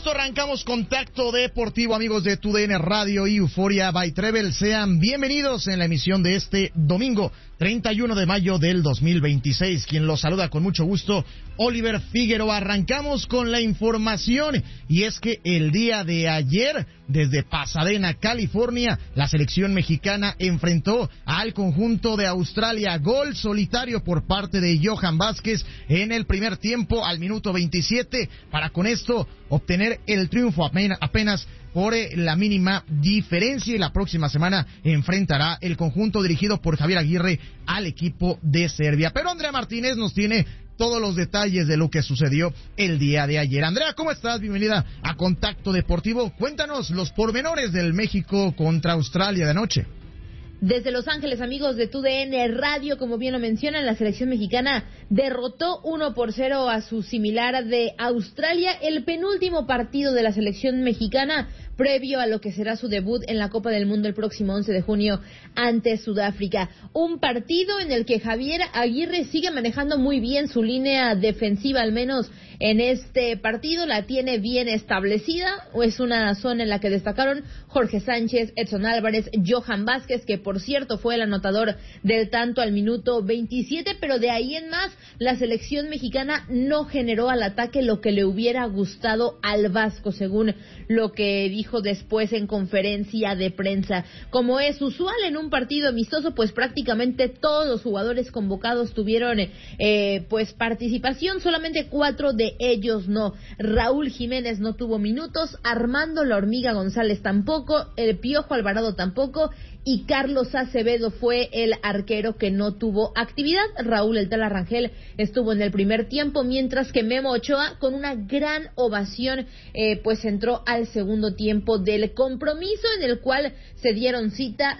gusto arrancamos Contacto Deportivo, amigos de TUDN Radio y Euforia by Trevel. Sean bienvenidos en la emisión de este domingo 31 de mayo del 2026. Quien los saluda con mucho gusto, Oliver Figueroa. Arrancamos con la información, y es que el día de ayer, desde Pasadena, California, la selección mexicana enfrentó al conjunto de Australia. Gol solitario por parte de Johan Vázquez en el primer tiempo al minuto 27, para con esto obtener el triunfo apenas por la mínima diferencia, y la próxima semana enfrentará el conjunto dirigido por Javier Aguirre al equipo de Serbia. Pero Andrea Martínez nos tiene todos los detalles de lo que sucedió el día de ayer. Andrea, ¿cómo estás? Bienvenida a Contacto Deportivo. Cuéntanos los pormenores del México contra Australia de anoche. Desde Los Ángeles, amigos de TUDN Radio, como bien lo mencionan, la selección mexicana derrotó 1-0 a su similar de Australia, el penúltimo partido de la selección mexicana previo a lo que será su debut en la Copa del Mundo el próximo 11 de junio ante Sudáfrica. Un partido en el que Javier Aguirre sigue manejando muy bien su línea defensiva, al menos en este partido la tiene bien establecida. Es una zona en la que destacaron Jorge Sánchez, Edson Álvarez, Johan Vázquez, que por cierto fue el anotador del tanto al minuto 27, pero de ahí en más la selección mexicana no generó al ataque lo que le hubiera gustado al Vasco, según lo que dijo después en conferencia de prensa. Como es usual en un partido amistoso, pues prácticamente todos los jugadores convocados tuvieron pues participación, solamente 4 de ellos no. Raúl Jiménez no tuvo minutos, Armando La Hormiga González tampoco, el Piojo Alvarado tampoco, y Carlos Acevedo fue el arquero que no tuvo actividad. Raúl El Tala Rangel estuvo en el primer tiempo, mientras que Memo Ochoa, con una gran ovación, pues entró al segundo tiempo del compromiso, en el cual se dieron cita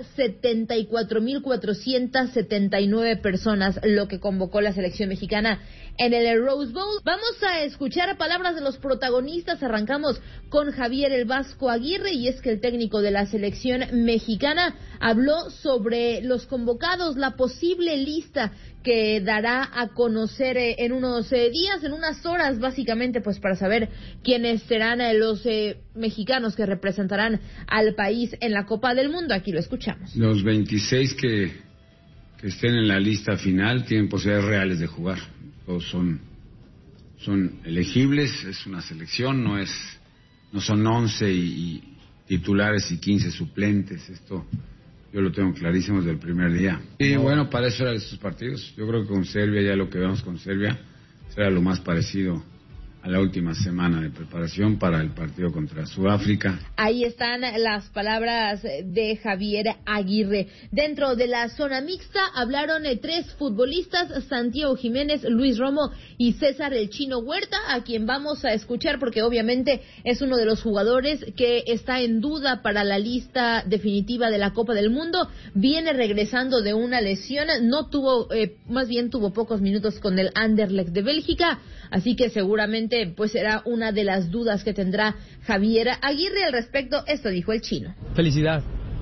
74,479 personas, lo que convocó la selección mexicana en el Rose Bowl. Vamos a escuchar palabras de los protagonistas. Arrancamos con Javier El Vasco Aguirre, y es que el técnico de la selección mexicana habló sobre los convocados, la posible lista que dará a conocer en unos días, en unas horas básicamente, pues para saber quiénes serán los mexicanos que representarán al país en la Copa del Mundo. Aquí lo escuchamos. Los 26 que estén en la lista final tienen posibilidades reales de jugar. Todos son elegibles, es una selección, no son 11 y titulares y 15 suplentes. Esto yo lo tengo clarísimo desde el primer día. Y bueno, para eso eran estos partidos. Yo creo que con Serbia, ya lo que vemos con Serbia, será lo más parecido a la última semana de preparación para el partido contra Sudáfrica. Ahí están las palabras de Javier Aguirre. Dentro de la zona mixta hablaron 3 futbolistas: Santiago Jiménez, Luis Romo y César El Chino Huerta, a quien vamos a escuchar porque obviamente es uno de los jugadores que está en duda para la lista definitiva de la Copa del Mundo. Viene regresando de una lesión, tuvo pocos minutos con el Anderlecht de Bélgica, así que seguramente pues será una de las dudas que tendrá Javier Aguirre al respecto. Esto dijo el Chino. Felicidad,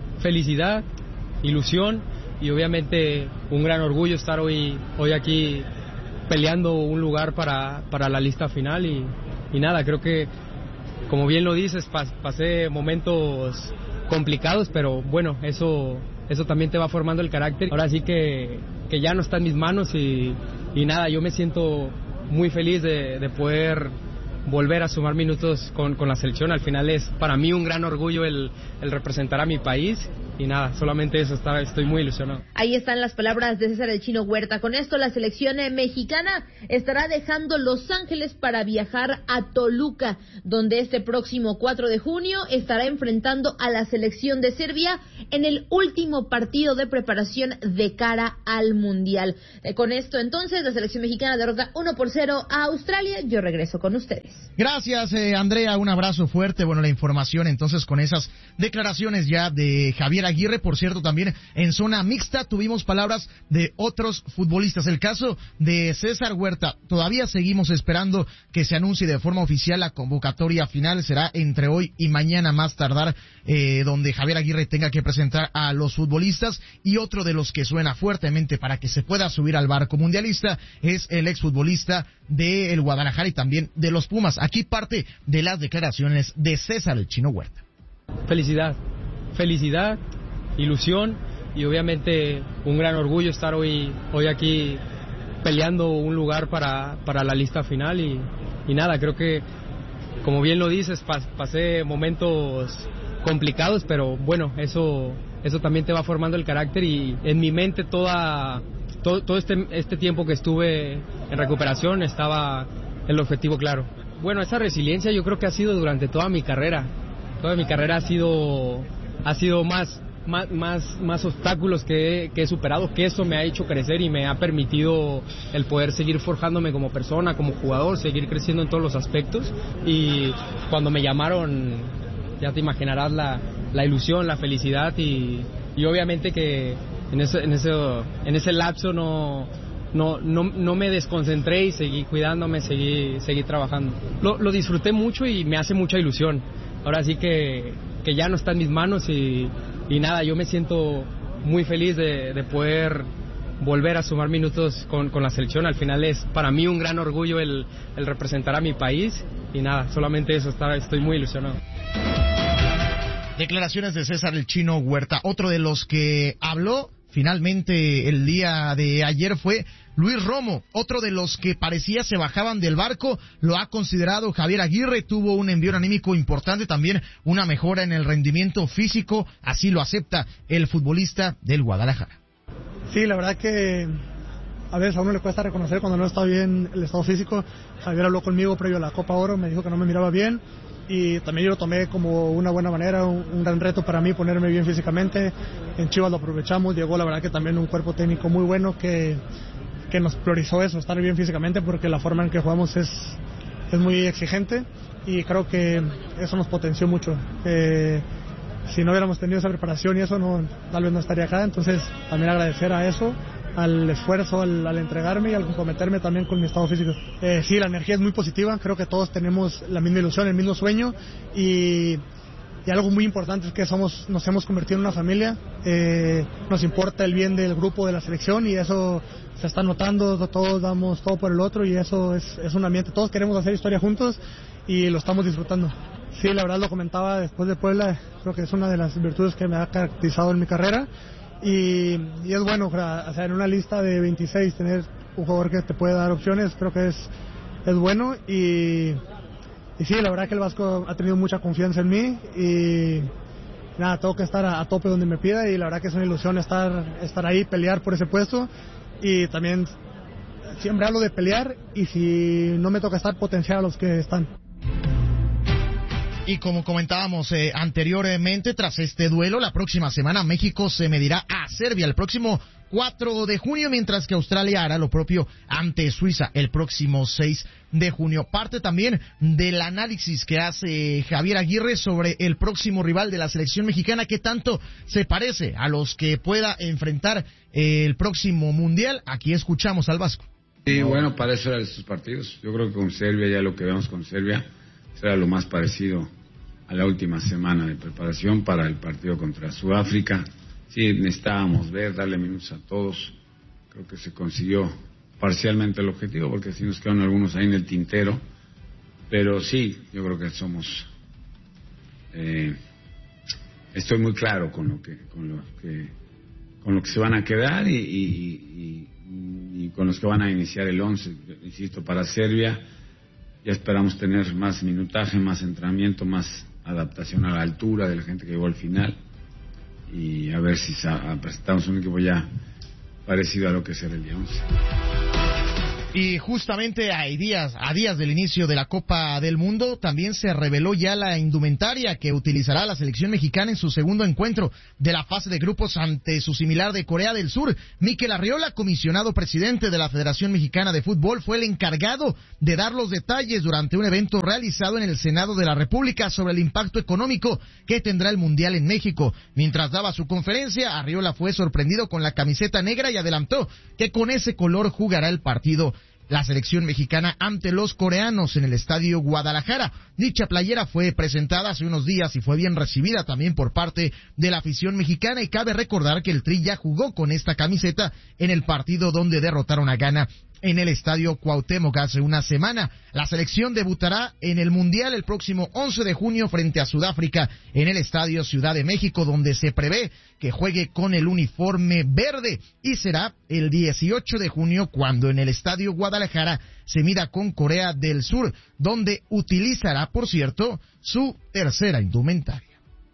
ilusión y obviamente un gran orgullo estar hoy aquí peleando un lugar para la lista final y nada, creo que como bien lo dices, pasé momentos complicados, pero bueno, eso también te va formando el carácter. Ahora sí que ya no está en mis manos y nada, yo me siento muy feliz de poder volver a sumar minutos con la selección. Al final es para mí un gran orgullo el representar a mi país y nada, solamente eso, estoy muy ilusionado. Ahí están las palabras de César El Chino Huerta. Con esto la selección mexicana estará dejando Los Ángeles para viajar a Toluca, donde este próximo 4 de junio estará enfrentando a la selección de Serbia en el último partido de preparación de cara al Mundial. Con esto entonces la selección mexicana derrota 1-0 a Australia. Yo regreso con ustedes. Gracias, Andrea, un abrazo fuerte. Bueno, la información entonces con esas declaraciones ya de Javier Javier Aguirre. Por cierto, también en zona mixta tuvimos palabras de otros futbolistas. El caso de César Huerta, todavía seguimos esperando que se anuncie de forma oficial la convocatoria final. Será entre hoy y mañana más tardar, donde Javier Aguirre tenga que presentar a los futbolistas. Y otro de los que suena fuertemente para que se pueda subir al barco mundialista es el exfutbolista del Guadalajara y también de los Pumas. Aquí parte de las declaraciones de César el Chino Huerta. Felicidad, ilusión y obviamente un gran orgullo estar hoy aquí peleando un lugar para la lista final y nada, creo que como bien lo dices, pasé momentos complicados, pero bueno, eso también te va formando el carácter y en mi mente todo este tiempo que estuve en recuperación estaba el objetivo claro. Bueno, esa resiliencia yo creo que ha sido durante toda mi carrera. Toda mi carrera ha sido más obstáculos que he superado, que eso me ha hecho crecer y me ha permitido el poder seguir forjándome como persona, como jugador, seguir creciendo en todos los aspectos. Y cuando me llamaron, ya te imaginarás la ilusión, la felicidad y obviamente que en ese lapso no me desconcentré y seguí cuidándome, seguí trabajando. Lo disfruté mucho y me hace mucha ilusión. Ahora sí que ya no está en mis manos y nada, yo me siento muy feliz de poder volver a sumar minutos con la selección. Al final es para mí un gran orgullo el representar a mi país y nada, solamente eso, estoy muy ilusionado. Declaraciones de César el Chino Huerta. Otro de los que habló finalmente el día de ayer fue Luis Romo, otro de los que parecía se bajaban del barco. Lo ha considerado Javier Aguirre, tuvo un envío anímico importante, también una mejora en el rendimiento físico, así lo acepta el futbolista del Guadalajara. Sí, la verdad que a veces a uno le cuesta reconocer cuando no está bien el estado físico. Javier habló conmigo previo a la Copa Oro, me dijo que no me miraba bien y también yo lo tomé como una buena manera, un gran reto para mí ponerme bien físicamente. En Chivas lo aprovechamos, llegó la verdad que también un cuerpo técnico muy bueno que nos priorizó eso, estar bien físicamente, porque la forma en que jugamos es muy exigente y creo que eso nos potenció mucho. Si no hubiéramos tenido esa preparación y eso, tal vez no estaría acá. Entonces también agradecer a eso, al esfuerzo, al entregarme y al comprometerme también con mi estado físico. Sí, la energía es muy positiva, creo que todos tenemos la misma ilusión, el mismo sueño y algo muy importante es que nos hemos convertido en una familia. Nos importa el bien del grupo, de la selección y eso se está notando, todos damos todo por el otro y eso es un ambiente, todos queremos hacer historia juntos y lo estamos disfrutando. Sí, la verdad lo comentaba después de Puebla, creo que es una de las virtudes que me ha caracterizado en mi carrera y es bueno, o sea, en una lista de 26 tener un jugador que te puede dar opciones, creo que es bueno y sí, la verdad que el Vasco ha tenido mucha confianza en mí y nada, tengo que estar a tope donde me pida y la verdad que es una ilusión estar ahí, pelear por ese puesto y también siempre hablo de pelear y si no me toca estar, potenciar a los que están. Y como comentábamos anteriormente, tras este duelo, la próxima semana México se medirá a Serbia el próximo 4 de junio, mientras que Australia hará lo propio ante Suiza el próximo 6 de junio. Parte también del análisis que hace Javier Aguirre sobre el próximo rival de la selección mexicana, que tanto se parece a los que pueda enfrentar el próximo Mundial. Aquí escuchamos al Vasco. Sí, bueno, para eso eran estos partidos. Yo creo que con Serbia, ya lo que vemos con Serbia, será lo más parecido a la última semana de preparación para el partido contra Sudáfrica. Sí, necesitábamos darle minutos a todos. Creo que se consiguió parcialmente el objetivo, porque sí nos quedaron algunos ahí en el tintero. Pero sí, yo creo que somos... estoy muy claro con lo que se van a quedar y con los que van a iniciar el 11. Insisto, para Serbia ya esperamos tener más minutaje, más entrenamiento, más adaptación a la altura de la gente que llegó al final y a ver si presentamos un equipo ya parecido a lo que será el día 11. Y justamente a días del inicio de la Copa del Mundo, también se reveló ya la indumentaria que utilizará la selección mexicana en su segundo encuentro de la fase de grupos ante su similar de Corea del Sur. Mikel Arriola, comisionado presidente de la Federación Mexicana de Fútbol, fue el encargado de dar los detalles durante un evento realizado en el Senado de la República sobre el impacto económico que tendrá el Mundial en México. Mientras daba su conferencia, Arriola fue sorprendido con la camiseta negra y adelantó que con ese color jugará el partido la selección mexicana ante los coreanos en el Estadio Guadalajara. Dicha playera fue presentada hace unos días y fue bien recibida también por parte de la afición mexicana, y cabe recordar que el Tri ya jugó con esta camiseta en el partido donde derrotaron a Ghana en el Estadio Cuauhtémoc hace una semana. La selección debutará en el Mundial el próximo 11 de junio frente a Sudáfrica en el Estadio Ciudad de México, donde se prevé que juegue con el uniforme verde, y será el 18 de junio cuando en el Estadio Guadalajara se mida con Corea del Sur, donde utilizará, por cierto, su tercera indumentaria.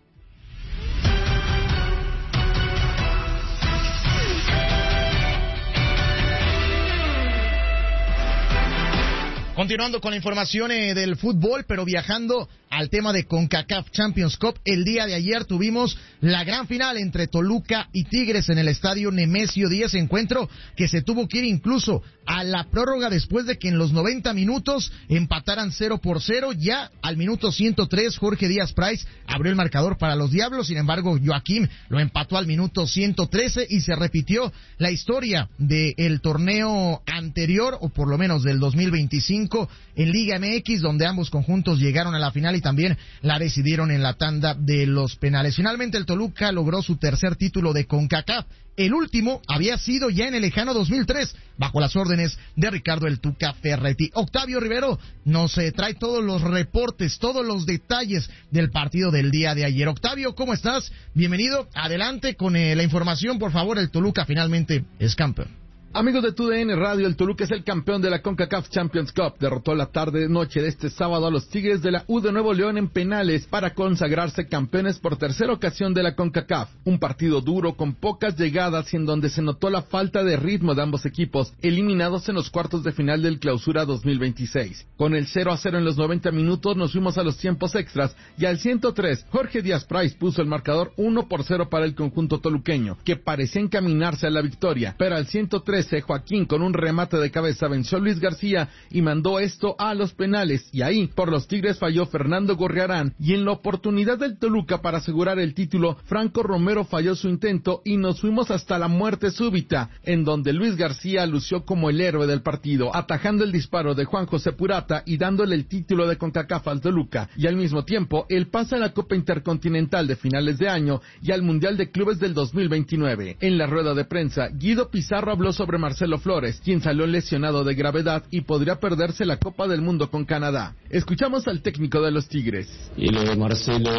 Continuando con la información del fútbol, pero viajando al tema de CONCACAF Champions Cup, el día de ayer tuvimos la gran final entre Toluca y Tigres en el estadio Nemesio 10, encuentro que se tuvo que ir incluso a la prórroga después de que en los 90 minutos empataran 0-0. Ya al minuto 103 Jorge Díaz Price abrió el marcador para los Diablos, sin embargo Joaquín lo empató al minuto 113 y se repitió la historia del torneo anterior, o por lo menos del 2025 en Liga MX, donde ambos conjuntos llegaron a la final y también la decidieron en la tanda de los penales. Finalmente el Toluca logró su tercer título de CONCACAF. El último había sido ya en el lejano 2003, bajo las órdenes de Ricardo El Tuca Ferretti. Octavio Rivero nos trae todos los reportes, todos los detalles del partido del día de ayer. Octavio, ¿cómo estás? Bienvenido, adelante con la información, por favor. El Toluca finalmente es campeón. Amigos de TUDN Radio, el Toluca es el campeón de la CONCACAF Champions Cup. Derrotó la tarde-noche de este sábado a los Tigres de la U de Nuevo León en penales para consagrarse campeones por tercera ocasión de la CONCACAF. Un partido duro con pocas llegadas y en donde se notó la falta de ritmo de ambos equipos, eliminados en los cuartos de final del Clausura 2026. Con el 0-0 en los 90 minutos nos fuimos a los tiempos extras y al 103 Jorge Díaz Price puso el marcador 1-0 para el conjunto toluqueño, que parecía encaminarse a la victoria, pero al 113 Joaquín con un remate de cabeza venció a Luis García y mandó esto a los penales, y ahí por los Tigres falló Fernando Gorriarán, y en la oportunidad del Toluca para asegurar el título, Franco Romero falló su intento y nos fuimos hasta la muerte súbita, en donde Luis García lució como el héroe del partido, atajando el disparo de Juan José Purata y dándole el título de CONCACAF al Toluca, y al mismo tiempo el pase a la Copa Intercontinental de finales de año y al Mundial de Clubes del 2029. En la rueda de prensa, Guido Pizarro habló sobre Marcelo Flores, quien salió lesionado de gravedad y podría perderse la Copa del Mundo con Canadá. Escuchamos al técnico de los Tigres. Y lo de Marcelo,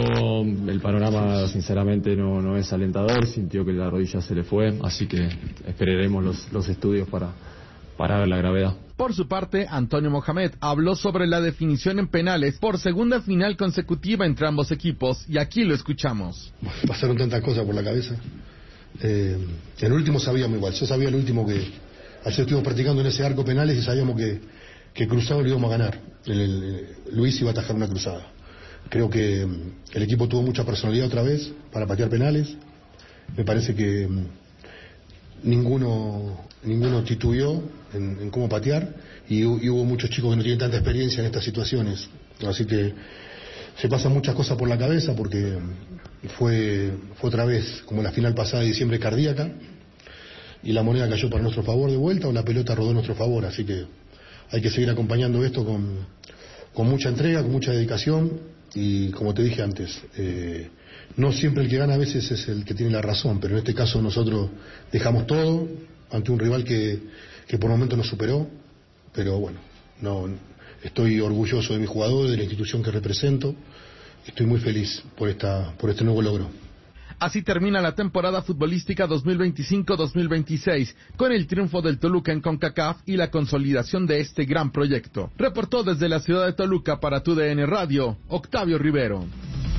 el panorama sinceramente no es alentador, sintió que la rodilla se le fue, así que esperaremos los estudios para ver la gravedad. Por su parte, Antonio Mohamed habló sobre la definición en penales por segunda final consecutiva entre ambos equipos, y aquí lo escuchamos. Pasaron tantas cosas por la cabeza. El último sabíamos igual, yo sabía el último que ayer estuvimos practicando en ese arco penales y sabíamos que cruzado lo íbamos a ganar. Luis iba a atajar una cruzada. Creo que el equipo tuvo mucha personalidad otra vez para patear penales. Me parece que ninguno titubeó en cómo patear, y hubo muchos chicos que no tienen tanta experiencia en estas situaciones, así que se pasan muchas cosas por la cabeza, porque fue otra vez como la final pasada de diciembre, cardíaca, y la moneda cayó para nuestro favor de vuelta, o la pelota rodó a nuestro favor, así que hay que seguir acompañando esto con mucha entrega, con mucha dedicación, y como te dije antes, no siempre el que gana a veces es el que tiene la razón, pero en este caso nosotros dejamos todo ante un rival que por momento nos superó, pero bueno, estoy orgulloso de mis jugadores, de la institución que represento. Estoy muy feliz por este nuevo logro. Así termina la temporada futbolística 2025-2026, con el triunfo del Toluca en CONCACAF y la consolidación de este gran proyecto. Reportó desde la ciudad de Toluca para TUDN Radio, Octavio Rivero.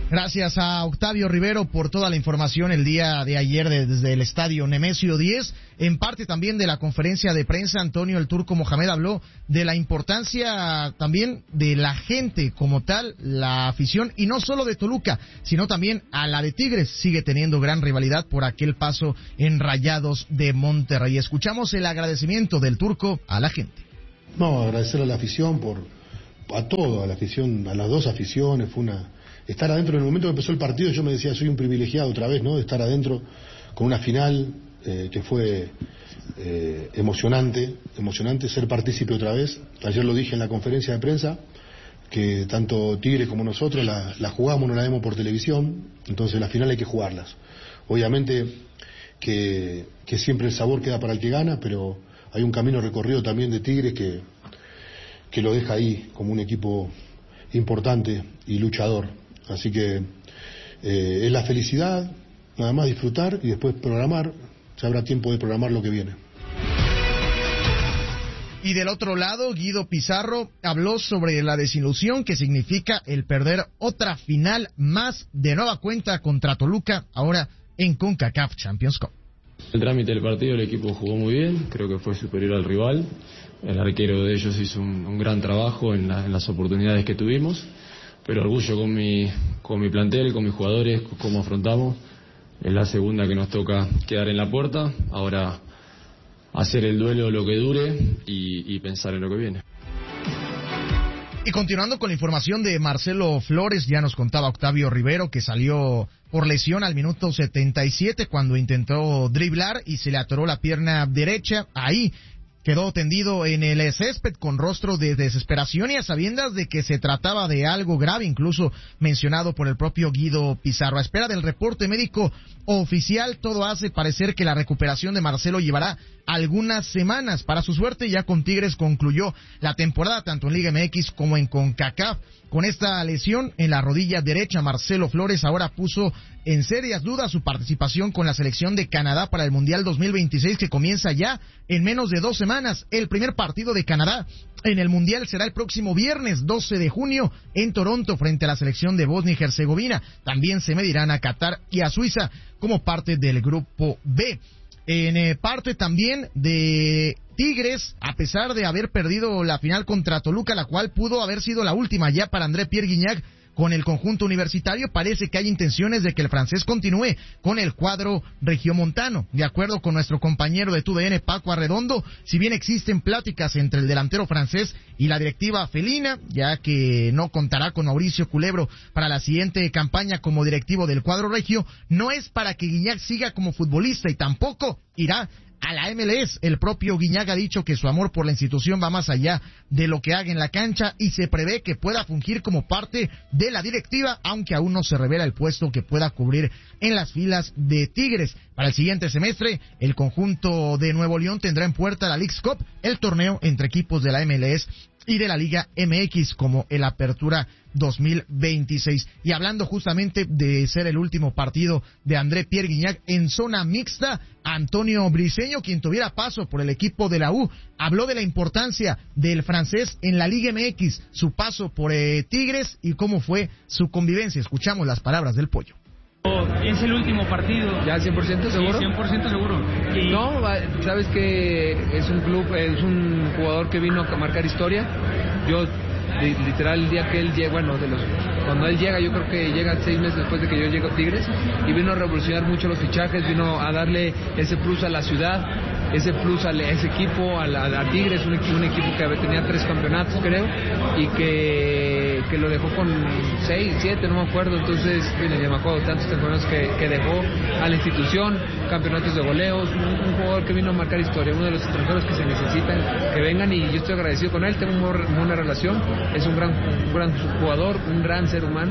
Gracias a Octavio Rivero por toda la información el día de ayer desde el estadio Nemesio 10. En parte también de la conferencia de prensa, Antonio el Turco Mohamed habló de la importancia también de la gente como tal, la afición, y no solo de Toluca, sino también a la de Tigres. Sigue teniendo gran rivalidad por aquel paso en Rayados de Monterrey. Escuchamos el agradecimiento del Turco a la gente. No, agradecer a la afición a la afición, a las dos aficiones. Fue estar adentro. En el momento que empezó el partido yo me decía, soy un privilegiado otra vez, ¿no? De estar adentro con una final que fue emocionante, ser partícipe otra vez. Ayer lo dije en la conferencia de prensa, que tanto Tigres como nosotros la jugamos, no la vemos por televisión, entonces las finales hay que jugarlas. Obviamente que siempre el sabor queda para el que gana, pero hay un camino recorrido también de Tigres que lo deja ahí como un equipo importante y luchador. Así que es la felicidad, nada más disfrutar y después programar. Ya habrá tiempo de programar lo que viene. Y del otro lado, Guido Pizarro habló sobre la desilusión que significa el perder otra final más de nueva cuenta contra Toluca, ahora en CONCACAF Champions Cup. El trámite del partido el equipo jugó muy bien, creo que fue superior al rival. El arquero de ellos hizo un gran trabajo en las oportunidades que tuvimos, pero orgullo con mi plantel, con mis jugadores, cómo afrontamos. Es la segunda que nos toca quedar en la puerta, ahora hacer el duelo lo que dure y pensar en lo que viene. Y continuando con la información de Marcelo Flores, ya nos contaba Octavio Rivero que salió por lesión al minuto 77 cuando intentó driblar y se le atoró la pierna derecha. Ahí quedó tendido en el césped con rostro de desesperación y a sabiendas de que se trataba de algo grave, incluso mencionado por el propio Guido Pizarro. A espera del reporte médico oficial, todo hace parecer que la recuperación de Marcelo llevará algunas semanas. Para su suerte, ya con Tigres concluyó la temporada tanto en Liga MX como en CONCACAF. Con esta lesión en la rodilla derecha, Marcelo Flores ahora puso en serias dudas su participación con la selección de Canadá para el Mundial 2026 que comienza ya en menos de 2 semanas. El primer partido de Canadá en el Mundial será el próximo viernes 12 de junio en Toronto frente a la selección de Bosnia y Herzegovina. También se medirán a Qatar y a Suiza como parte del grupo B. En parte también de Tigres, a pesar de haber perdido la final contra Toluca, la cual pudo haber sido la última ya para André Pierre Gignac con el conjunto universitario, parece que hay intenciones de que el francés continúe con el cuadro regiomontano. De acuerdo con nuestro compañero de TUDN, Paco Arredondo, si bien existen pláticas entre el delantero francés y la directiva felina, ya que no contará con Mauricio Culebro para la siguiente campaña como directivo del cuadro regio, no es para que Gignac siga como futbolista y tampoco irá a la MLS. El propio Gignac ha dicho que su amor por la institución va más allá de lo que haga en la cancha y se prevé que pueda fungir como parte de la directiva, aunque aún no se revela el puesto que pueda cubrir en las filas de Tigres. Para el siguiente semestre, el conjunto de Nuevo León tendrá en puerta la Leagues Cup, el torneo entre equipos de la MLS y de la Liga MX como el Apertura 2026. Y hablando justamente de ser el último partido de André Pierre Gignac en zona mixta, Antonio Briseño, quien tuviera paso por el equipo de la U, habló de la importancia del francés en la Liga MX, su paso por Tigres y cómo fue su convivencia. Escuchamos las palabras del Pollo. Es el último partido. ¿Ya 100% seguro? Sí, 100% seguro. Y... No, sabes que es un club, es un jugador que vino a marcar historia. Yo, literal, el día que él llega, cuando él llega, yo creo que llega 6 meses después de que yo llego a Tigres, y vino a revolucionar mucho los fichajes, vino a darle ese plus a la ciudad, ese plus a ese equipo, a Tigres, un equipo que tenía 3 campeonatos, creo, y que lo dejó con 6, 7, no me acuerdo. Entonces, ya me acuerdo tantos campeonatos que dejó a la institución, campeonatos de goleos, un jugador que vino a marcar historia, uno de los extranjeros que se necesitan que vengan, y yo estoy agradecido con él, tengo una buena relación, es un gran jugador, un gran ser humano,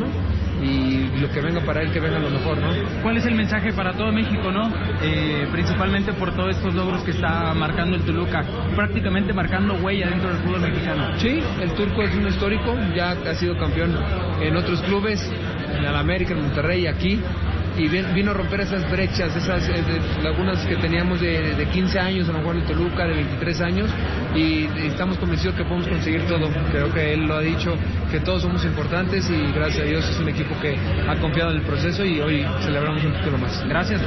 y lo que venga para él, que venga lo mejor, ¿no? ¿Cuál es el mensaje para todo México, no? Principalmente por todos estos logros que está marcando el Toluca, prácticamente marcando huella dentro del fútbol mexicano. Sí, el turco es un histórico, ya ha sido campeón en otros clubes, en el América, en Monterrey, aquí, y vino a romper esas brechas, esas lagunas que teníamos de 15 años, a lo mejor de Toluca, de 23 años, y estamos convencidos que podemos conseguir todo. Creo que él lo ha dicho, que todos somos importantes y gracias a Dios es un equipo que ha confiado en el proceso y hoy celebramos un título más. Gracias.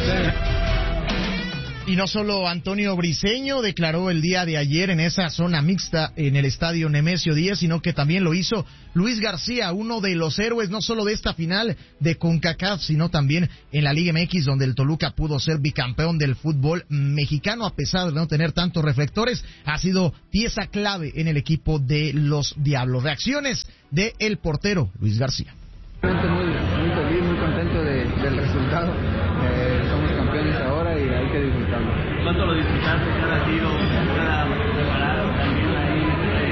Y no solo Antonio Briseño declaró el día de ayer en esa zona mixta en el estadio Nemesio 10, sino que también lo hizo Luis García, uno de los héroes no solo de esta final de CONCACAF, sino también en la Liga MX, donde el Toluca pudo ser bicampeón del fútbol mexicano, a pesar de no tener tantos reflectores. Ha sido pieza clave en el equipo de los Diablos. Reacciones de el portero Luis García. Muy feliz, muy contento del resultado. Somos campeones ahora y hay que disfrutarlo. ¿Cuánto lo disfrutaste cada tiro, cada preparado también ahí?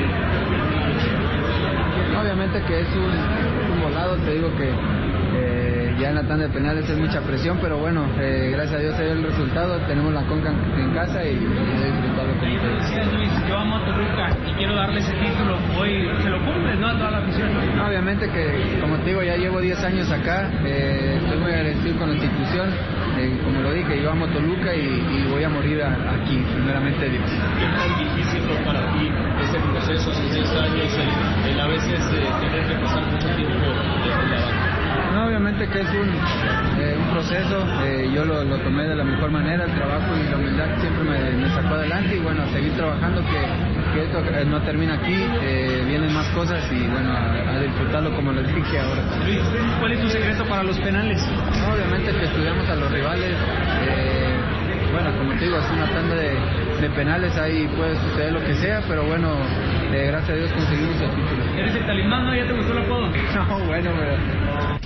Obviamente que es un volado, te digo que ya en la tanda de penales es mucha presión, pero bueno, gracias a Dios se dio el resultado, tenemos la Conca en casa y disfrutarlo con ustedes. Decías, Luis, yo amo a Toluca y quiero darle ese título, hoy se lo cumples, ¿no? A toda la afición. Obviamente que, como te digo, ya llevo 10 años acá, estoy muy agradecido con la institución, como lo dije, yo amo Toluca y voy a morir aquí, primeramente Dios. ¿Qué tan difícil fue para ti este proceso, esos 10 años, el a veces tener que pasar mucho tiempo en la banca? No, obviamente que es un proceso, yo lo tomé de la mejor manera, el trabajo y la humildad siempre me sacó adelante y bueno, seguir trabajando, que esto no termina aquí, vienen más cosas y bueno, a disfrutarlo como les dije ahora. Luis, ¿cuál es tu secreto para los penales? No, obviamente que estudiamos a los rivales, bueno, como te digo, es una tanda de penales, ahí puede suceder lo que sea, pero bueno, gracias a Dios conseguimos el título. ¿Eres el talismán, no? ¿Ya te gustó el apodo? No, bueno, pero...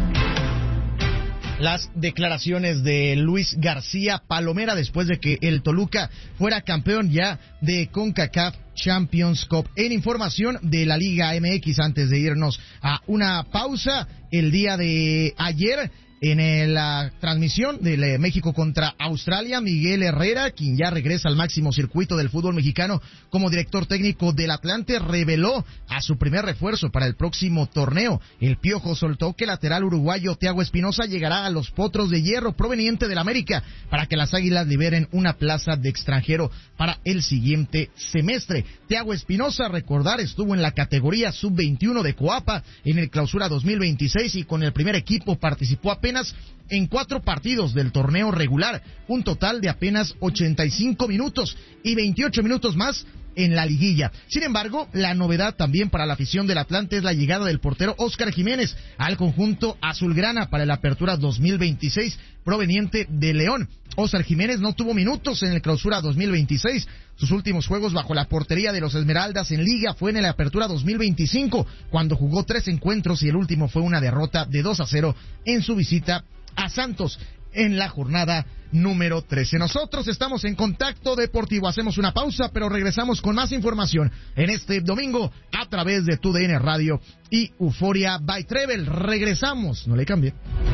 Las declaraciones de Luis García Palomera después de que el Toluca fuera campeón ya de CONCACAF Champions Cup. En información de la Liga MX, antes de irnos a una pausa, el día de ayer, en la transmisión de México contra Australia, Miguel Herrera, quien ya regresa al máximo circuito del fútbol mexicano como director técnico del Atlante, reveló a su primer refuerzo para el próximo torneo. El Piojo soltó que el lateral uruguayo Thiago Espinosa llegará a los Potros de Hierro proveniente del América para que las Águilas liberen una plaza de extranjero para el siguiente semestre. Thiago Espinosa, recordar, estuvo en la categoría sub-21 de Coapa en el Clausura 2026 y con el primer equipo participó apenas en 4 partidos del torneo regular, un total de apenas 85 minutos y 28 minutos más en la liguilla. Sin embargo, la novedad también para la afición del Atlante es la llegada del portero Óscar Jiménez al conjunto azulgrana para la apertura 2026 proveniente de León. Óscar Jiménez no tuvo minutos en el Clausura 2026. Sus últimos juegos bajo la portería de los Esmeraldas en Liga fue en la apertura 2025, cuando jugó 3 encuentros y el último fue una derrota de 2-0 en su visita a Santos en la jornada número 13. Nosotros estamos en Contacto Deportivo. Hacemos una pausa, pero regresamos con más información en este domingo a través de TUDN Radio y Euforia by Treble. Regresamos, no le cambie.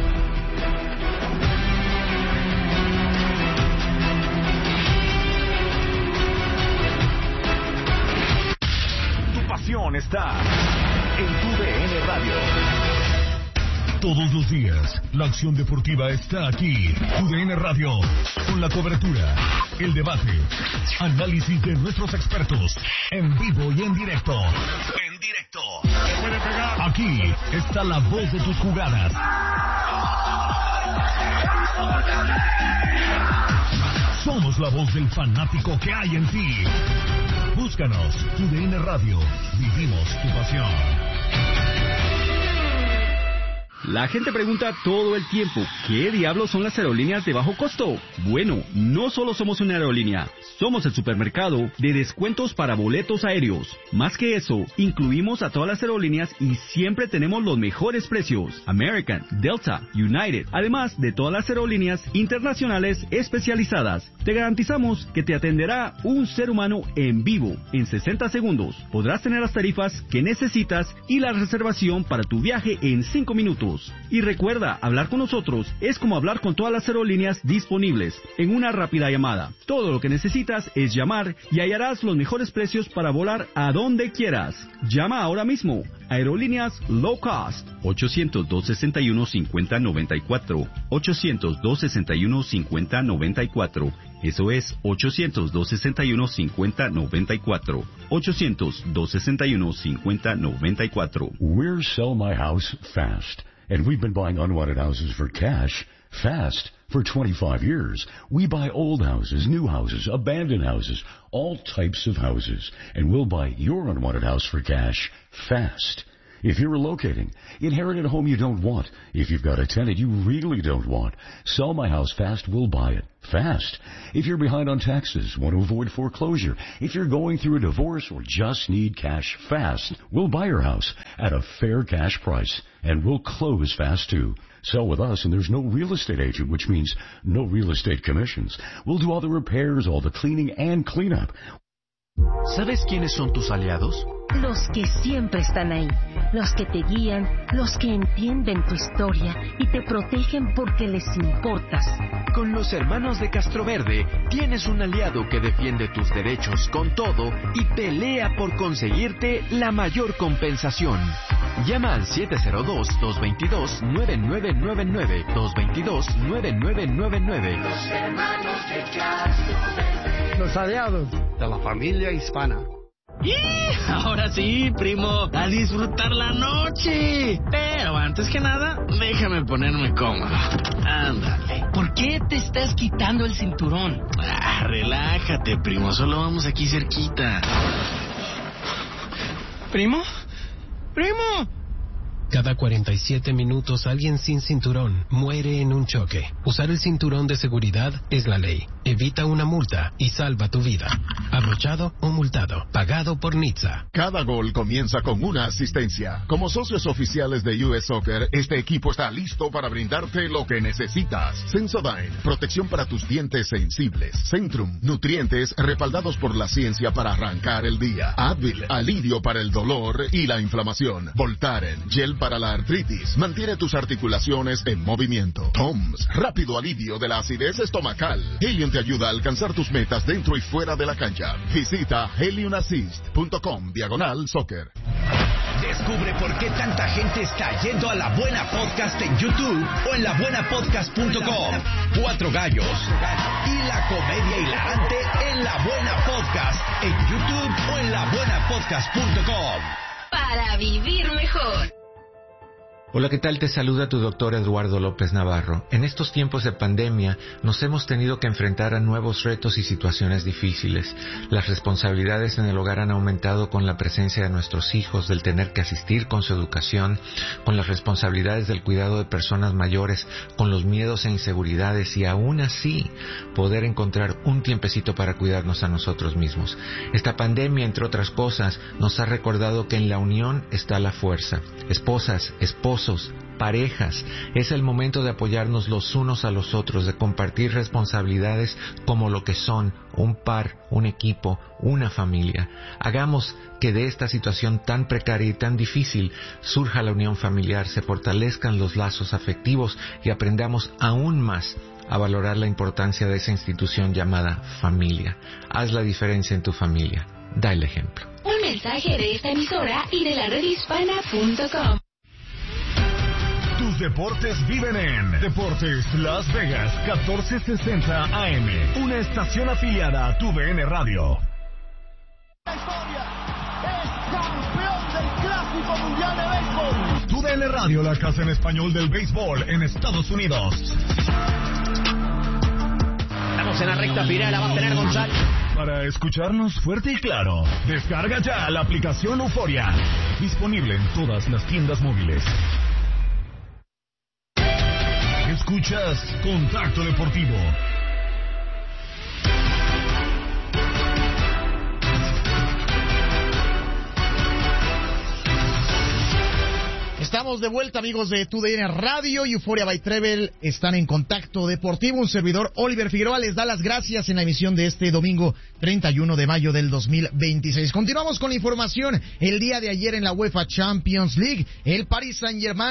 Tu pasión está en TUDN Radio. Todos los días, la acción deportiva está aquí. TUDN Radio, con la cobertura, el debate, análisis de nuestros expertos, en vivo y en directo. Aquí está la voz de tus jugadas. Somos la voz del fanático que hay en ti. Búscanos, TUDN Radio, vivimos tu pasión. La gente pregunta todo el tiempo, ¿qué diablos son las aerolíneas de bajo costo? Bueno, no solo somos una aerolínea, somos el supermercado de descuentos para boletos aéreos. Más que eso, incluimos a todas las aerolíneas y siempre tenemos los mejores precios. American, Delta, United, además de todas las aerolíneas internacionales especializadas. Te garantizamos que te atenderá un ser humano en vivo en 60 segundos. Podrás tener las tarifas que necesitas y la reservación para tu viaje en 5 minutos. Y recuerda, hablar con nosotros es como hablar con todas las aerolíneas disponibles en una rápida llamada. Todo lo que necesitas es llamar y hallarás los mejores precios para volar a donde quieras. Llama ahora mismo Aerolíneas Low Cost. 800-261-5094. 800-261-5094. Eso es 800-261-5094. 800-261-5094. We're Sell My House Fast, and we've been buying unwanted houses for cash fast for 25 years. We buy old houses, new houses, abandoned houses, all types of houses, and we'll buy your unwanted house for cash fast. If you're relocating, inherited a home you don't want, if you've got a tenant you really don't want, Sell My House Fast will buy it fast. If you're behind on taxes, want to avoid foreclosure, if you're going through a divorce or just need cash fast, we'll buy your house at a fair cash price, and we'll close fast too. Sell with us and there's no real estate agent, which means no real estate commissions. We'll do all the repairs, all the cleaning and cleanup. ¿Sabes quiénes son tus aliados? Los que siempre están ahí, los que te guían, los que entienden tu historia y te protegen porque les importas. Con los hermanos de Castroverde tienes un aliado que defiende tus derechos con todo y pelea por conseguirte la mayor compensación. Llama al 702-222-9999, 222-9999. Los hermanos de Castroverde. Los aliados de la familia hispana. ¡Y! Ahora sí, primo, a disfrutar la noche. Pero antes que nada, déjame ponerme cómodo. Ándale. ¿Por qué te estás quitando el cinturón? Relájate, primo, solo vamos aquí cerquita. ¿Primo? ¡Primo! Cada 47 minutos alguien sin cinturón muere en un choque. Usar el cinturón de seguridad es la ley. Evita una multa y salva tu vida. Abrochado o multado. Pagado por NHTSA. Cada gol comienza con una asistencia. Como socios oficiales de US Soccer, este equipo está listo para brindarte lo que necesitas. Sensodyne, protección para tus dientes sensibles. Centrum, nutrientes respaldados por la ciencia para arrancar el día. Advil, alivio para el dolor y la inflamación. Voltaren, gel para la artritis. Mantiene tus articulaciones en movimiento. Toms, rápido alivio de la acidez estomacal. Helium te ayuda a alcanzar tus metas dentro y fuera de la cancha. Visita heliumassist.com/soccer. Descubre por qué tanta gente está yendo a La Buena Podcast en YouTube o en labuenapodcast.com. Cuatro gallos y la comedia hilarante en La Buena Podcast en YouTube o en labuenapodcast.com. Para vivir mejor. Hola, ¿qué tal? Te saluda tu doctor Eduardo López Navarro. En estos tiempos de pandemia nos hemos tenido que enfrentar a nuevos retos y situaciones difíciles. Las responsabilidades en el hogar han aumentado con la presencia de nuestros hijos, del tener que asistir con su educación, con las responsabilidades del cuidado de personas mayores, con los miedos e inseguridades y aún así poder encontrar un tiempecito para cuidarnos a nosotros mismos. Esta pandemia, entre otras cosas, nos ha recordado que en la unión está la fuerza. Esposas, esposos, parejas, es el momento de apoyarnos los unos a los otros, de compartir responsabilidades como lo que son un par, un equipo, una familia. Hagamos que de esta situación tan precaria y tan difícil surja la unión familiar, se fortalezcan los lazos afectivos y aprendamos aún más a valorar la importancia de esa institución llamada familia. Haz la diferencia en tu familia. Da el ejemplo. Un mensaje de esta emisora y de la redhispana.com. Tus deportes viven en Deportes Las Vegas 1460 AM, una estación afiliada a TUDN Radio. La historia es campeón del Clásico Mundial de Béisbol. TUDN Radio, la casa en español del béisbol en Estados Unidos. Estamos en la recta final, la va a tener González. Para escucharnos fuerte y claro, descarga ya la aplicación Euforia, disponible en todas las tiendas móviles. Escuchas Contacto Deportivo. Estamos de vuelta, amigos de TUDN Radio y Euphoria by Treble. Están en Contacto Deportivo. Un servidor, Oliver Figueroa, les da las gracias en la emisión de este domingo 31 de mayo del 2026. Continuamos con la información. El día de ayer en la UEFA Champions League, el Paris Saint-Germain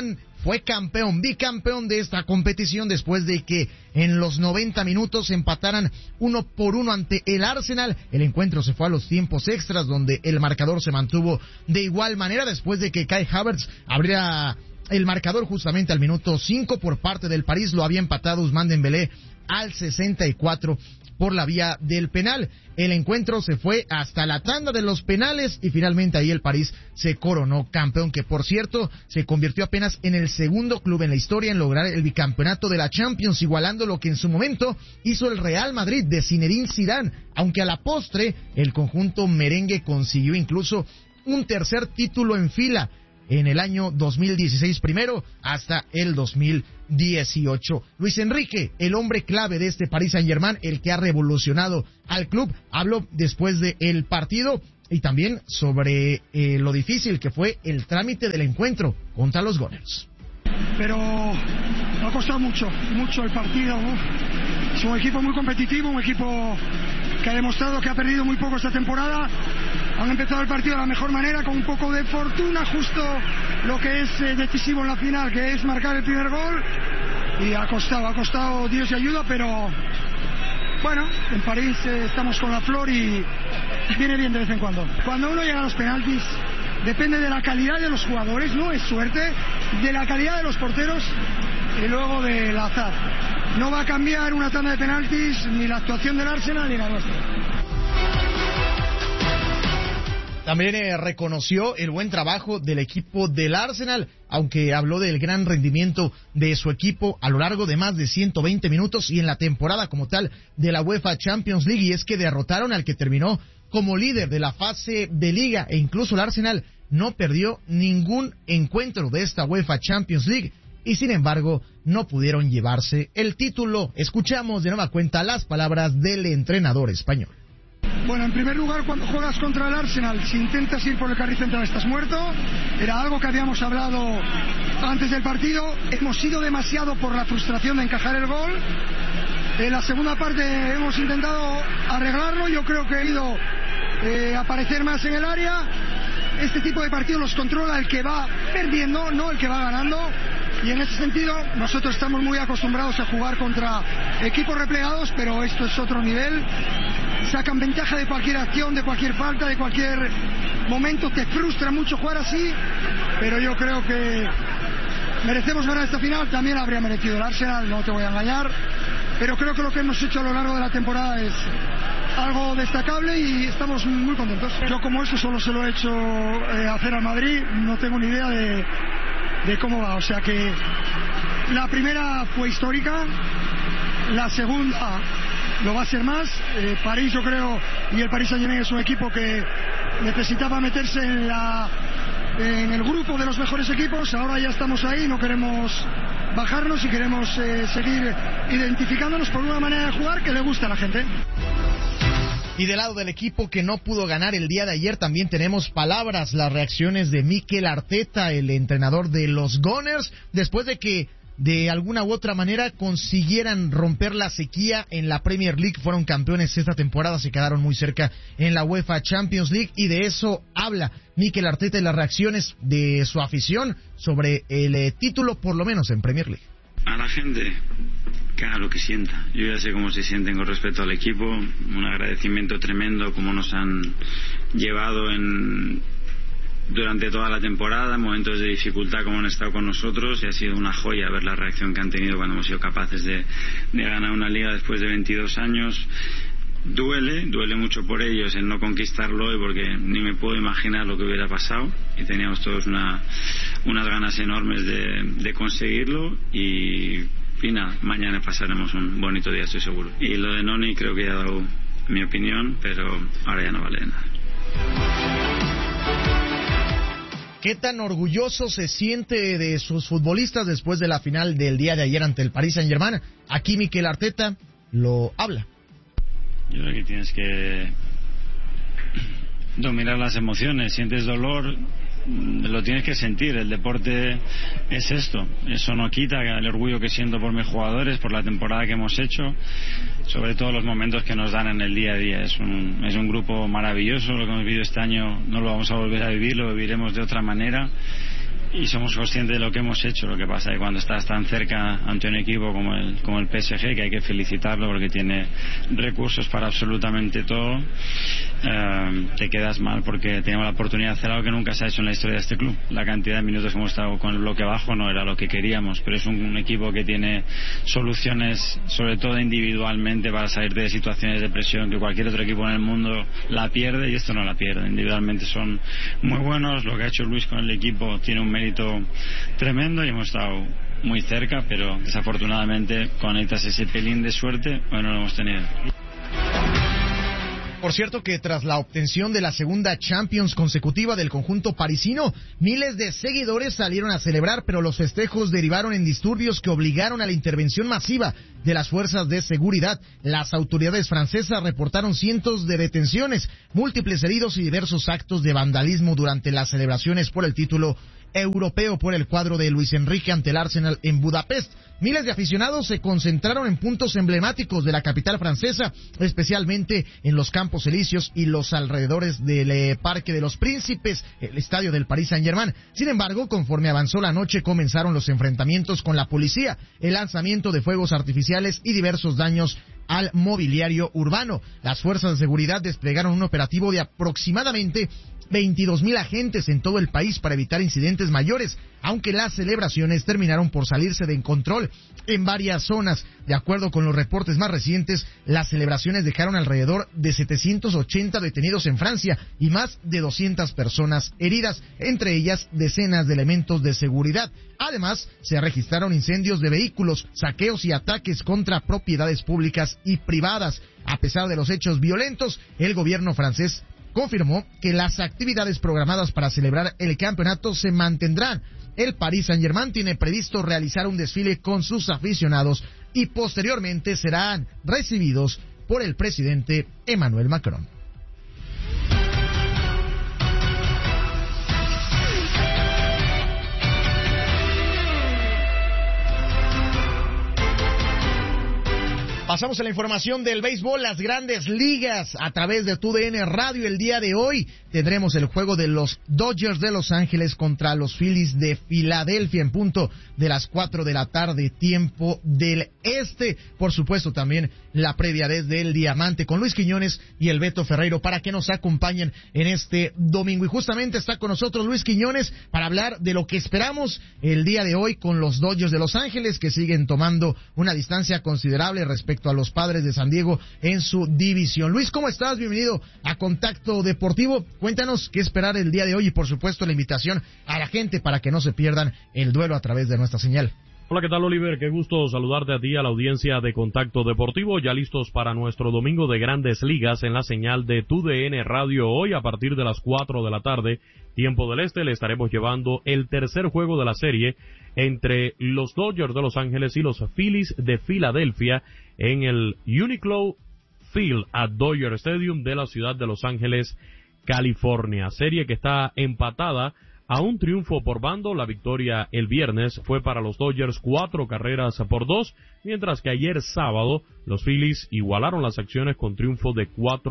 fue campeón, bicampeón de esta competición después de que en los 90 minutos empataran 1-1 ante el Arsenal. El encuentro se fue a los tiempos extras, donde el marcador se mantuvo de igual manera después de que Kai Havertz abriera el marcador justamente al minuto 5 por parte del París. Lo había empatado Ousmane Dembélé al 64 por la vía del penal. El encuentro se fue hasta la tanda de los penales y finalmente ahí el París se coronó campeón, que por cierto se convirtió apenas en el segundo club en la historia en lograr el bicampeonato de la Champions, igualando lo que en su momento hizo el Real Madrid de Zinedine Zidane, aunque a la postre el conjunto merengue consiguió incluso un tercer título en fila en el año 2016 primero hasta el 2018. Luis Enrique, el hombre clave de este Paris Saint-Germain, el que ha revolucionado al club, habló después del partido y también sobre lo difícil que fue el trámite del encuentro contra los Gunners. Pero ha costado mucho el partido, ¿no? Es un equipo muy competitivo, un equipo que ha demostrado que ha perdido muy poco esta temporada. Han empezado el partido de la mejor manera, con un poco de fortuna, justo lo que es decisivo en la final, que es marcar el primer gol. Y ha costado Dios y ayuda, pero bueno, en París estamos con la flor y viene bien de vez en cuando. Cuando uno llega a los penaltis, depende de la calidad de los jugadores, no es suerte, de la calidad de los porteros y luego del azar. No va a cambiar una tanda de penaltis ni la actuación del Arsenal ni la nuestra. También reconoció el buen trabajo del equipo del Arsenal, aunque habló del gran rendimiento de su equipo a lo largo de más de 120 minutos y en la temporada como tal de la UEFA Champions League, y es que derrotaron al que terminó como líder de la fase de liga, e incluso el Arsenal no perdió ningún encuentro de esta UEFA Champions League y sin embargo no pudieron llevarse el título. Escuchamos de nueva cuenta las palabras del entrenador español. Bueno, en primer lugar, cuando juegas contra el Arsenal, si intentas ir por el carril central estás muerto. Era algo que habíamos hablado antes del partido. Hemos ido demasiado por la frustración de encajar el gol. En la segunda parte hemos intentado arreglarlo. Yo creo que he ido a aparecer más en el área. Este tipo de partidos los controla el que va perdiendo, no el que va ganando. Y en ese sentido nosotros estamos muy acostumbrados a jugar contra equipos replegados, pero esto es otro nivel. Sacan ventaja de cualquier acción, de cualquier falta, de cualquier momento. Te frustra mucho jugar así, pero yo creo que merecemos ganar esta final. También habría merecido el Arsenal, no te voy a engañar, pero creo que lo que hemos hecho a lo largo de la temporada es algo destacable y estamos muy contentos. Yo como eso solo se lo he hecho hacer al Madrid, no tengo ni idea de cómo va, o sea que la primera fue histórica, la segunda lo va a ser más. París, yo creo, y el Paris Saint-Germain es un equipo que necesitaba meterse en el grupo de los mejores equipos. Ahora ya estamos ahí, no queremos bajarnos y queremos seguir identificándonos por una manera de jugar que le gusta a la gente. Y del lado del equipo que no pudo ganar el día de ayer también tenemos palabras, las reacciones de Mikel Arteta, el entrenador de los Gunners, después de que de alguna u otra manera consiguieran romper la sequía en la Premier League. Fueron campeones esta temporada, se quedaron muy cerca en la UEFA Champions League y de eso habla Mikel Arteta y las reacciones de su afición sobre el título, por lo menos en Premier League. A la gente que haga lo que sienta. Yo ya sé cómo se sienten con respecto al equipo, un agradecimiento tremendo como nos han llevado durante toda la temporada, momentos de dificultad como han estado con nosotros, y ha sido una joya ver la reacción que han tenido cuando hemos sido capaces de ganar una liga después de 22 años. Duele mucho por ellos el no conquistarlo hoy, porque ni me puedo imaginar lo que hubiera pasado, y teníamos todos unas ganas enormes de conseguirlo, y nada, mañana pasaremos un bonito día, estoy seguro. Y lo de Noni creo que ya he dado mi opinión, pero ahora ya no vale de nada. ¿Qué tan orgulloso se siente de sus futbolistas después de la final del día de ayer ante el Paris Saint-Germain? Aquí Mikel Arteta lo habla. Yo creo que tienes que dominar las emociones. Sientes dolor, lo tienes que sentir. El deporte es esto. Eso no quita el orgullo que siento por mis jugadores, por la temporada que hemos hecho, sobre todo los momentos que nos dan en el día a día. Es un grupo maravilloso. Lo que hemos vivido este año no lo vamos a volver a vivir, lo viviremos de otra manera. y somos conscientes de lo que hemos hecho. Lo que pasa es que cuando estás tan cerca ante un equipo como el PSG, que hay que felicitarlo porque tiene recursos para absolutamente todo, te quedas mal porque teníamos la oportunidad de hacer algo que nunca se ha hecho en la historia de este club. La cantidad de minutos que hemos estado con el bloque bajo no era lo que queríamos, pero es un equipo que tiene soluciones, sobre todo individualmente, para salir de situaciones de presión que cualquier otro equipo en el mundo la pierde, y esto no la pierde. Individualmente son muy buenos. Lo que ha hecho Luis con el equipo tiene un mérito tremendo y hemos estado muy cerca, pero desafortunadamente conectas ese pelín de suerte, bueno, no lo hemos tenido. Por cierto que tras la obtención de la segunda Champions consecutiva del conjunto parisino, miles de seguidores salieron a celebrar, pero los festejos derivaron en disturbios que obligaron a la intervención masiva de las fuerzas de seguridad. Las autoridades francesas reportaron cientos de detenciones, múltiples heridos y diversos actos de vandalismo durante las celebraciones por el título europeo por el cuadro de Luis Enrique ante el Arsenal en Budapest. Miles de aficionados se concentraron en puntos emblemáticos de la capital francesa, especialmente en los Campos Elíseos y los alrededores del Parque de los Príncipes, el estadio del Paris Saint-Germain. Sin embargo, conforme avanzó la noche, comenzaron los enfrentamientos con la policía, el lanzamiento de fuegos artificiales y diversos daños al mobiliario urbano. Las fuerzas de seguridad desplegaron un operativo de aproximadamente 22,000 agentes en todo el país para evitar incidentes mayores, aunque las celebraciones terminaron por salirse de control en varias zonas. De acuerdo con los reportes más recientes, las celebraciones dejaron alrededor de 780 detenidos en Francia y más de 200 personas heridas, entre ellas decenas de elementos de seguridad. Además, se registraron incendios de vehículos, saqueos y ataques contra propiedades públicas y privadas. A pesar de los hechos violentos, el gobierno francés confirmó que las actividades programadas para celebrar el campeonato se mantendrán. El Paris Saint-Germain tiene previsto realizar un desfile con sus aficionados y posteriormente serán recibidos por el presidente Emmanuel Macron. Pasamos a la información del béisbol, las grandes ligas a través de TUDN Radio. El día de hoy tendremos el juego de los Dodgers de Los Ángeles contra los Phillies de Filadelfia en punto de las 4 de la tarde, tiempo del este. Por supuesto también la previa desde el Diamante con Luis Quiñones y el Beto Ferreiro para que nos acompañen en este domingo. Y justamente está con nosotros Luis Quiñones para hablar de lo que esperamos el día de hoy con los Dodgers de Los Ángeles, que siguen tomando una distancia considerable respecto a los Padres de San Diego en su división. Luis, ¿cómo estás? Bienvenido a Contacto Deportivo. Cuéntanos qué esperar el día de hoy y por supuesto la invitación a la gente para que no se pierdan el duelo a través de nuestra señal. Hola, ¿qué tal, Oliver? Qué gusto saludarte a ti, a la audiencia de Contacto Deportivo, ya listos para nuestro domingo de Grandes Ligas en la señal de TUDN Radio. Hoy a partir de las 4 de la tarde, tiempo del este, le estaremos llevando el tercer juego de la serie entre los Dodgers de Los Ángeles y los Phillies de Filadelfia en el Uniqlo Field at Dodger Stadium de la ciudad de Los Ángeles, California. Serie que está empatada a un triunfo por bando. La victoria el viernes fue para los Dodgers 4-2, mientras que ayer sábado los Phillies igualaron las acciones con triunfo de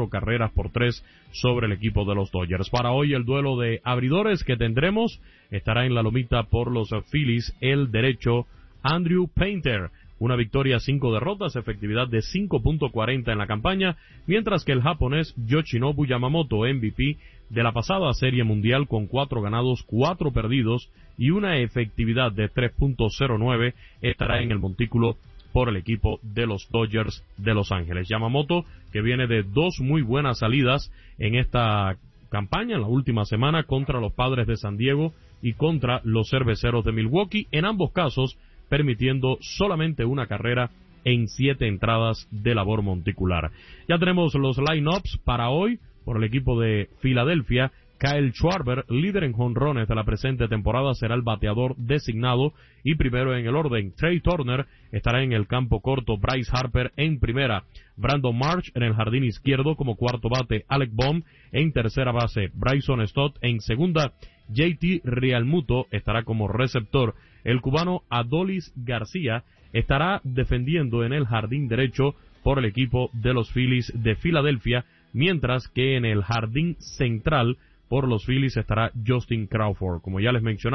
4-3 sobre el equipo de los Dodgers. Para hoy el duelo de abridores que tendremos estará en la lomita por los Phillies el derecho Andrew Painter. Una victoria, 5 derrotas, efectividad de 5.40 en la campaña, mientras que el japonés Yoshinobu Yamamoto, MVP de la pasada Serie Mundial con 4 ganados, 4 perdidos y una efectividad de 3.09, estará en el montículo por el equipo de los Dodgers de Los Ángeles. Yamamoto, que viene de 2 muy buenas salidas en esta campaña, en la última semana, contra los Padres de San Diego y contra los Cerveceros de Milwaukee, en ambos casos permitiendo solamente una carrera en 7 entradas de labor monticular. Ya tenemos los line-ups para hoy por el equipo de Filadelfia. Kyle Schwarber, líder en jonrones de la presente temporada, será el bateador designado y primero en el orden. Trey Turner estará en el campo corto, Bryce Harper en primera, Brandon Marsh en el jardín izquierdo como cuarto bate, Alec Bohm en tercera base, Bryson Stott en segunda, JT Realmuto estará como receptor. El cubano Adolis García estará defendiendo en el jardín derecho por el equipo de los Phillies de Filadelfia, mientras que en el jardín central por los Phillies estará Justin Crawford. Como ya les mencionaba,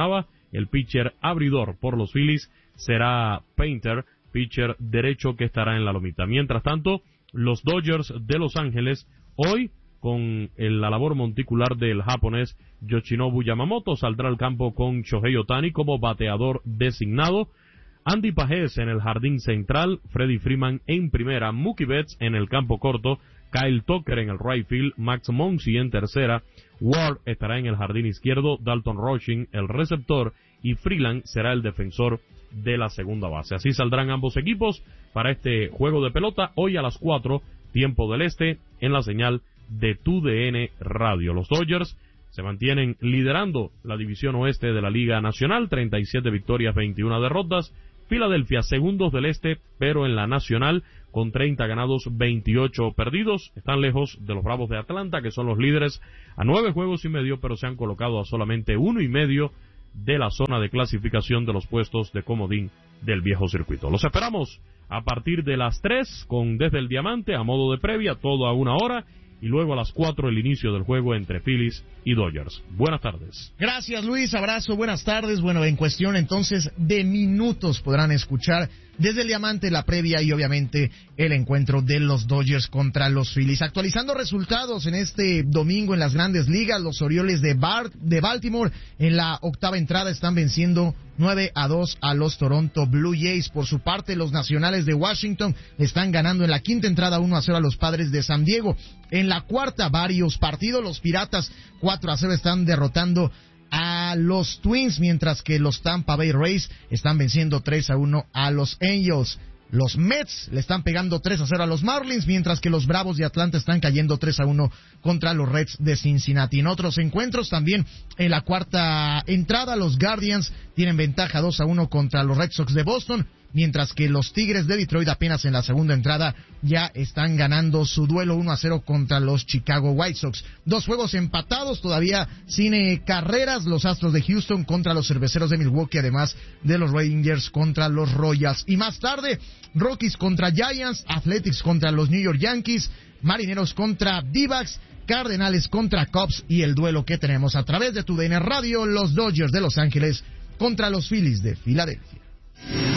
El pitcher abridor por los Phillies será Painter, pitcher derecho que estará en la lomita. Mientras tanto, los Dodgers de Los Ángeles, hoy, con la labor monticular del japonés Yoshinobu Yamamoto, saldrá al campo con Shohei Ohtani como bateador designado. Andy Pagés en el jardín central, Freddie Freeman en primera, Mookie Betts en el campo corto, Kyle Tucker en el right field, Max Muncy en tercera, Ward estará en el jardín izquierdo, Dalton Rushing el receptor y Freeland será el defensor de la segunda base. Así saldrán ambos equipos para este juego de pelota hoy a las 4, tiempo del este, en la señal de TUDN Radio. Los Dodgers se mantienen liderando la división oeste de la Liga Nacional, 37 victorias, 21 derrotas. Filadelfia, segundos del este, pero en la Nacional, con 30 ganados, 28 perdidos. Están lejos de los Bravos de Atlanta, que son los líderes a 9 juegos y medio, pero se han colocado a solamente 1.5 de la zona de clasificación de los puestos de comodín del viejo circuito. Los esperamos a partir de las 3 con Desde el Diamante a modo de previa, todo a 1 hora. Y luego a las 4 el inicio del juego entre Phillies y Dodgers. Buenas tardes. Gracias, Luis. Abrazo, buenas tardes. Bueno, en cuestión entonces de minutos podrán escuchar Desde el Diamante la previa y obviamente el encuentro de los Dodgers contra los Phillies. Actualizando resultados en este domingo en las Grandes Ligas, los Orioles de Baltimore en la octava entrada están venciendo 9-2 a los Toronto Blue Jays. Por su parte, los Nacionales de Washington están ganando en la quinta entrada 1-0 a los Padres de San Diego. En la cuarta, varios partidos, los Piratas 4-0 están derrotando a los Twins, mientras que los Tampa Bay Rays están venciendo 3-1 a los Angels. Los Mets le están pegando 3-0 a los Marlins, mientras que los Bravos de Atlanta están cayendo 3-1 contra los Reds de Cincinnati. En otros encuentros también, en la cuarta entrada, los Guardians tienen ventaja 2-1 contra los Red Sox de Boston, mientras que los Tigres de Detroit apenas en la segunda entrada ya están ganando su duelo 1-0 contra los Chicago White Sox. 2 juegos empatados, todavía sin carreras, los Astros de Houston contra los Cerveceros de Milwaukee, además de los Rangers contra los Royals. Y más tarde, Rockies contra Giants, Athletics contra los New York Yankees, Marineros contra D-backs, Cardenales contra Cubs y el duelo que tenemos a través de TUDN Radio, los Dodgers de Los Ángeles contra los Phillies de Filadelfia.